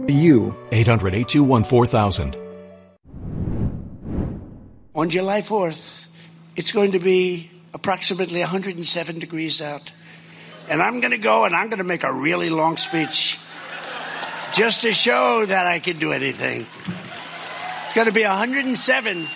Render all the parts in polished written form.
You, 800-821-4000. On July 4th, it's going to be approximately 107 degrees out. And I'm going to go and I'm going to make a really long speech just to show that I can do anything. It's going to be 107.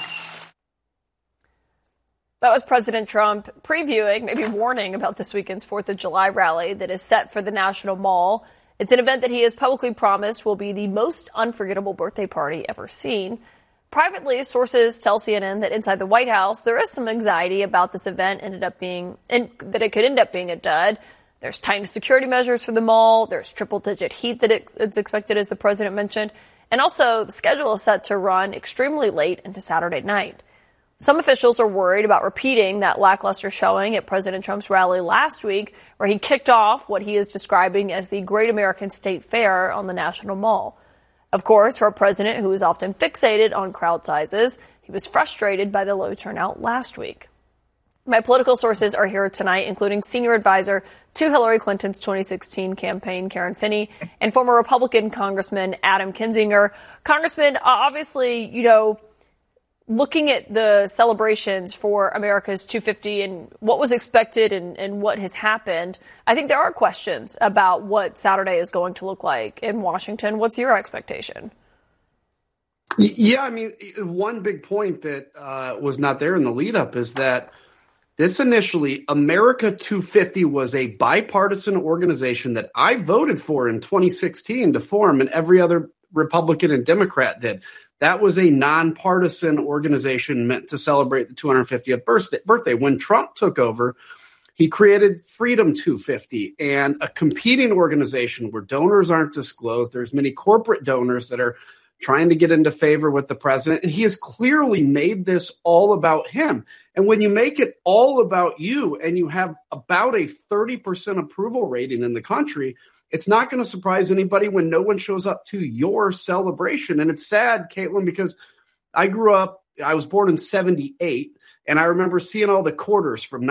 That was President Trump previewing, maybe warning about this weekend's 4th of July rally that is set for the National Mall. It's an event that he has publicly promised will be the most unforgettable birthday party ever seen. Privately, sources tell CNN that inside the White House, there is some anxiety about this event that it could end up being a dud. There's tightened security measures for the mall. There's triple-digit heat that it's expected, as the president mentioned. And also, the schedule is set to run extremely late into Saturday night. Some officials are worried about repeating that lackluster showing at President Trump's rally last week, where he kicked off what he is describing as the Great American State Fair on the National Mall. Of course, for a president who is often fixated on crowd sizes, he was frustrated by the low turnout last week. My political sources are here tonight, including senior advisor to Hillary Clinton's 2016 campaign, Karen Finney, and former Republican Congressman Adam Kinzinger. Congressman, obviously, looking at the celebrations for America's 250 and what was expected and what has happened, I think there are questions about what Saturday is going to look like in Washington. What's your expectation? Yeah, I mean, one big point that was not there in the lead up is that this initially, America 250 was a bipartisan organization that I voted for in 2016 to form, and every other Republican and Democrat did. That was a nonpartisan organization meant to celebrate the 250th birthday. When Trump took over, he created Freedom 250 and a competing organization where donors aren't disclosed. There's many corporate donors that are trying to get into favor with the president. And he has clearly made this all about him. And when you make it all about you and you have about a 30% approval rating in the country, it's not going to surprise anybody when no one shows up to your celebration. And it's sad, Caitlin, because I was born in 78, and I remember seeing all the quarters from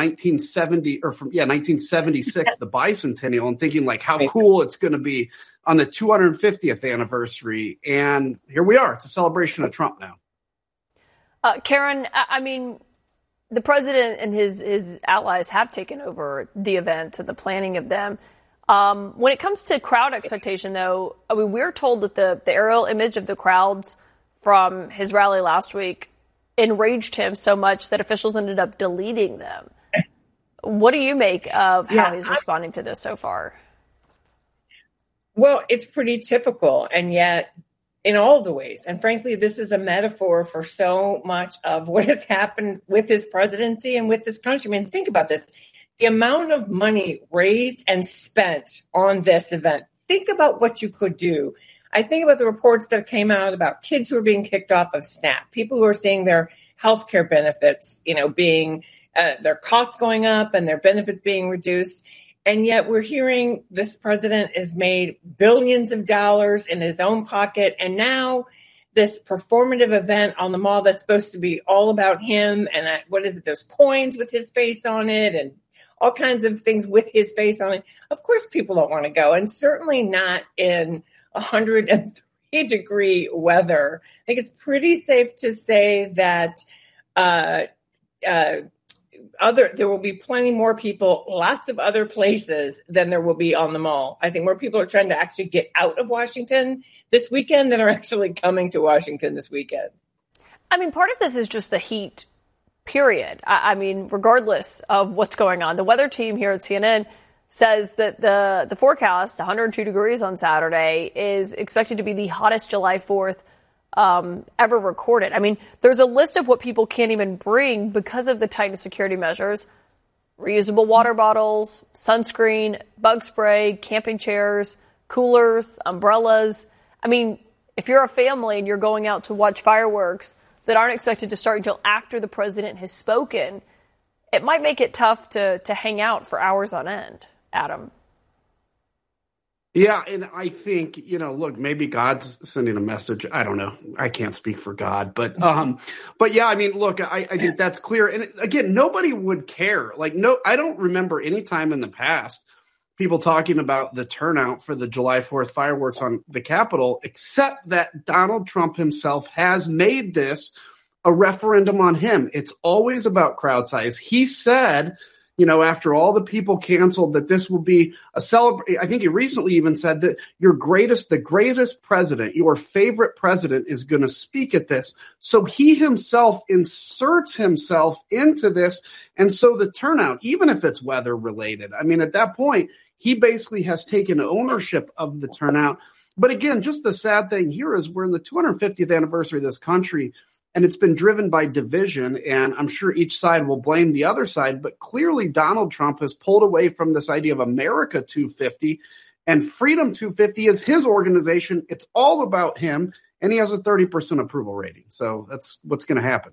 1976, the bicentennial, and thinking like how cool it's going to be on the 250th anniversary. And here we are. It's a celebration of Trump now. Karen, I mean, the president and his allies have taken over the events and the planning of them. When it comes to crowd expectation, though, I mean, we're told that the aerial image of the crowds from his rally last week enraged him so much that officials ended up deleting them. What do you make of how he's responding to this so far? Well, it's pretty typical, and yet in all the ways. And frankly, this is a metaphor for so much of what has happened with his presidency and with this country. I mean, think about this. The amount of money raised and spent on this event. Think about what you could do. I think about the reports that came out about kids who are being kicked off of SNAP, people who are seeing their health care benefits, being their costs going up and their benefits being reduced. And yet we're hearing this president has made billions of dollars in his own pocket. And now this performative event on the mall that's supposed to be all about him. And what is it? There's coins with his face on it and all kinds of things with his face on it. Of course, people don't want to go, and certainly not in 103-degree weather. I think it's pretty safe to say that there will be plenty more people, lots of other places than there will be on the mall. I think more people are trying to actually get out of Washington this weekend than are actually coming to Washington this weekend. I mean, part of this is just the heat. Period. I mean, regardless of what's going on, the weather team here at CNN says that the forecast, 102 degrees on Saturday, is expected to be the hottest July 4th ever recorded. I mean, there's a list of what people can't even bring because of the tightened security measures. Reusable water bottles, sunscreen, bug spray, camping chairs, coolers, umbrellas. I mean, if you're a family and you're going out to watch fireworks that aren't expected to start until after the president has spoken, it might make it tough to hang out for hours on end, Adam. Yeah, and I think, look, maybe God's sending a message. I don't know. I can't speak for God. But yeah, I mean, look, I think that's clear. And again, nobody would care. I don't remember any time in the past people talking about the turnout for the July 4th fireworks on the Capitol, except that Donald Trump himself has made this a referendum on him. It's always about crowd size. He said, after all the people canceled, that this will be a celebration. I think he recently even said that the greatest president, your favorite president, is going to speak at this. So he himself inserts himself into this. And so the turnout, even if it's weather related, at that point, he basically has taken ownership of the turnout. But again, just the sad thing here is we're in the 250th anniversary of this country, and it's been driven by division, and I'm sure each side will blame the other side, but clearly Donald Trump has pulled away from this idea of America 250, and Freedom 250 is his organization. It's all about him, and he has a 30% approval rating. So that's what's going to happen.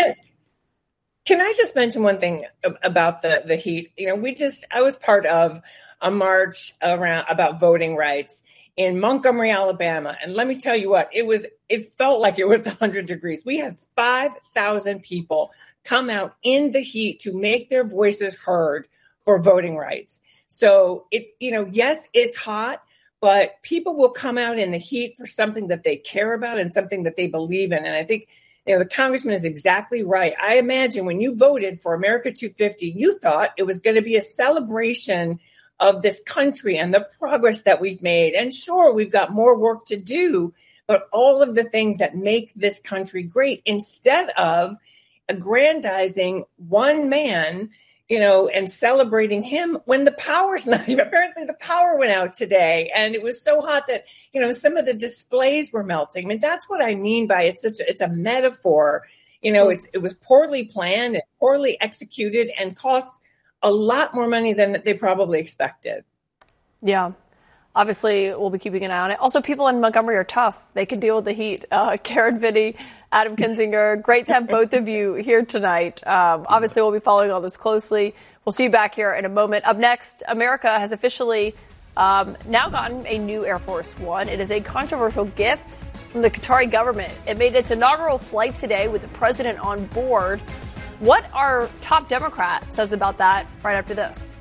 Can I just mention one thing about the heat? I was part of a march about voting rights in Montgomery, Alabama. And let me tell you what, it felt like it was 100 degrees. We had 5,000 people come out in the heat to make their voices heard for voting rights. So it's, yes, it's hot, but people will come out in the heat for something that they care about and something that they believe in. And I think, the congressman is exactly right. I imagine when you voted for America 250, you thought it was going to be a celebration of this country and the progress that we've made. And sure, we've got more work to do, but all of the things that make this country great, instead of aggrandizing one man, and celebrating him when the power's not even, apparently the power went out today. And it was so hot that, some of the displays were melting. That's what I mean by it's a metaphor. It was poorly planned and poorly executed and costs a lot more money than they probably expected. Yeah. Obviously, we'll be keeping an eye on it. Also, people in Montgomery are tough. They can deal with the heat. Karen Finney, Adam Kinzinger, great to have both of you here tonight. Obviously, we'll be following all this closely. We'll see you back here in a moment. Up next, America has officially now gotten a new Air Force One. It is a controversial gift from the Qatari government. It made its inaugural flight today with the president on board. What our top Democrat says about that right after this.